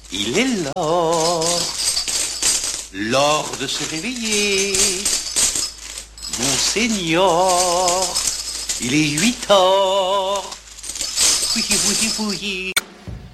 Il est l'heure de se réveiller. Monseigneur, il est 8 heures. Oui, oui, oui.